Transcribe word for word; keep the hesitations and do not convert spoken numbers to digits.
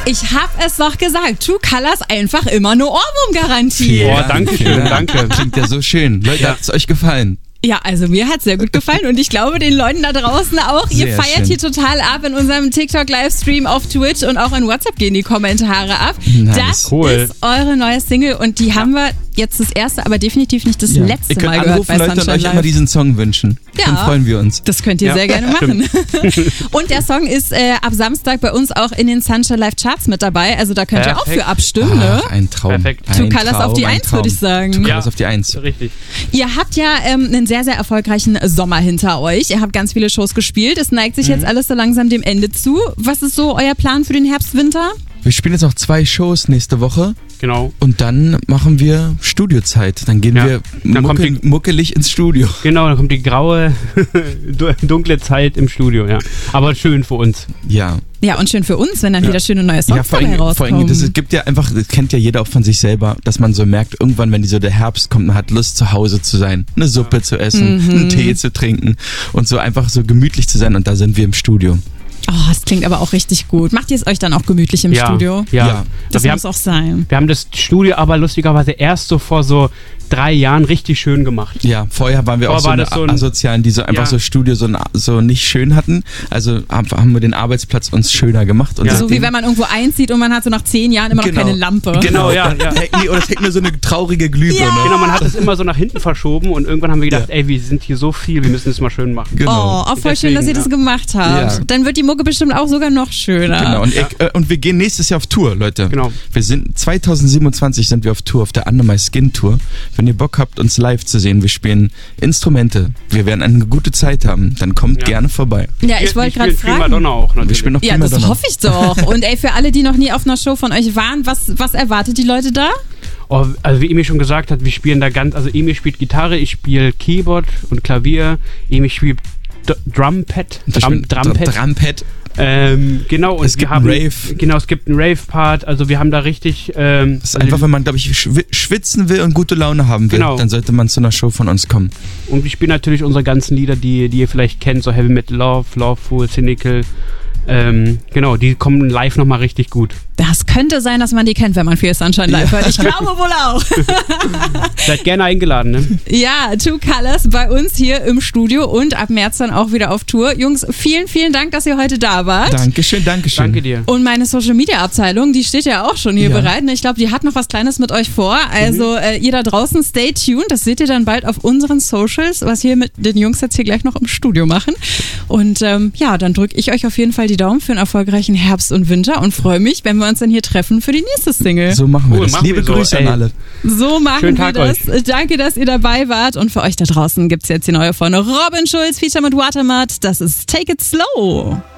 Ich hab es doch gesagt. True Colors einfach immer eine Ohrwurm-Garantie. Boah, danke schön, danke. Klingt ja so schön. Leute, Ja. hat es euch gefallen? Ja, also mir hat's sehr gut gefallen und ich glaube den Leuten da draußen auch. Ihr Sehr feiert schön. hier total ab in unserem TikTok-Livestream auf Twitch und auch in WhatsApp gehen die Kommentare ab. Nice. Das Cool. ist eure neue Single und die haben wir jetzt das erste, aber definitiv nicht das Ja. letzte Ihr könnt Mal gehört anrufen, bei Leute, und Sunshine euch immer Live. diesen Song wünschen. Ja. Dann freuen wir uns. Das könnt ihr Ja, sehr gerne machen. Und der Song ist äh, ab Samstag bei uns auch in den Sunshine Live Charts mit dabei. Also da könnt ihr auch Perfekt. für abstimmen, ne? Ach, ein Traum. Perfekt. Ein Two Colors auf die Traum, ein Eins, würde ich Traum. sagen. Two Colors Ja. auf die Eins. Richtig. Ihr habt ja ähm, einen sehr, sehr erfolgreichen Sommer hinter euch. Ihr habt ganz viele Shows gespielt. Es neigt sich jetzt alles so langsam dem Ende zu. Was ist so euer Plan für den Herbst, Winter? Wir spielen jetzt noch zwei Shows nächste Woche Genau. und dann machen wir Studiozeit. Dann gehen Ja. wir Dann kommt mucke, die- muckelig ins Studio. Genau, dann kommt die graue, dunkle Zeit im Studio, ja. Aber schön für uns. Ja. Ja, und schön für uns, wenn dann Ja. wieder schöne neue Songs Ja, vor dabei allem, vor rauskommen. allem, das ist- gibt ja einfach, das kennt ja jeder auch von sich selber, dass man so merkt, irgendwann, wenn die so der Herbst kommt, man hat Lust zu Hause zu sein, eine Suppe zu essen, Mhm. einen Tee zu trinken und so einfach so gemütlich zu sein und da sind wir im Studio. Oh, das klingt aber auch richtig gut. Macht ihr es euch dann auch gemütlich im ja. Studio? Ja. Ja. Das wir, muss haben, auch sein. wir haben das Studio aber lustigerweise erst so vor so drei Jahren richtig schön gemacht. Ja, vorher waren wir Vorher auch so, war eine das so ein- Asozialen, die so einfach Ja. so Studio so, so nicht schön hatten. Also haben, haben wir den Arbeitsplatz uns schöner gemacht. Und Ja. So wie wenn man irgendwo einzieht und man hat so nach zehn Jahren immer noch Genau. keine Lampe. Genau, ja, ja. Hängt nie- Oder es hängt nur so eine traurige Glühbirne. Ja. Genau, man hat es immer so nach hinten verschoben und irgendwann haben wir gedacht, Ja. ey, wir sind hier so viel, wir müssen es mal schön machen. Genau. Oh, auch voll schön, dass ihr Deswegen, das gemacht habt. Ja. Dann wird die Mucke bestimmt auch sogar noch schöner. Genau. Und, ich, äh, und wir gehen nächstes Jahr auf Tour, Leute. Genau. Wir sind zwanzig siebenundzwanzig sind wir auf Tour, auf der Under My Skin Tour. Wenn ihr Bock habt, uns live zu sehen, wir spielen Instrumente. Wir werden eine gute Zeit haben. Dann kommt Ja. gerne vorbei. Ja, ich wollte gerade fragen. Madonna auch natürlich. Wir spielen noch Ja, Prima das Donna. hoffe ich doch. Und ey, für alle, die noch nie auf einer Show von euch waren, was, was erwartet die Leute da? Oh, also wie Emi schon gesagt hat, wir spielen da ganz, also Emi spielt Gitarre, ich spiele Keyboard und Klavier, Emi spielt D- Drumpad, Wir Drum, spielen Drumpad. Drumpad. Ähm, genau, und Es wir gibt haben, einen Rave. Genau, es gibt einen Rave-Part, also wir haben da richtig. Ähm, Das ist einfach, wenn man, glaube ich, schwi- schwitzen will und gute Laune haben will, Genau. dann sollte man zu einer Show von uns kommen. und wir spielen natürlich unsere ganzen Lieder, die, die ihr vielleicht kennt, so Heavy Metal Love, Loveful, Cynical. Ähm, genau, die kommen live nochmal richtig gut. Das könnte sein, dass man die kennt, wenn man Feel Sunshine live hört. Ich glaube wohl auch. Seid gerne eingeladen, ne? Ja, Two Colors bei uns hier im Studio und ab März dann auch wieder auf Tour. Jungs, vielen, vielen Dank, dass ihr heute da wart. Dankeschön, Dankeschön. Danke dir. Und meine Social Media Abteilung, die steht ja auch schon hier Ja. bereit. Ich glaube, die hat noch was Kleines mit euch vor. Also äh, ihr da draußen, stay tuned. Das seht ihr dann bald auf unseren Socials, was hier mit den Jungs jetzt hier gleich noch im Studio machen. Und ähm, ja, dann drücke ich euch auf jeden Fall die Daumen für einen erfolgreichen Herbst und Winter und freue mich, wenn wir uns dann hier treffen für die nächste Single. So machen wir Cool, das. machen Liebe wir so, Grüße ey. an alle. So machen Schönen wir Tag das. Danke, dass ihr dabei wart. Und für euch da draußen gibt's jetzt die neue von Robin Schulz, Feature mit Watermud. Das ist Take It Slow.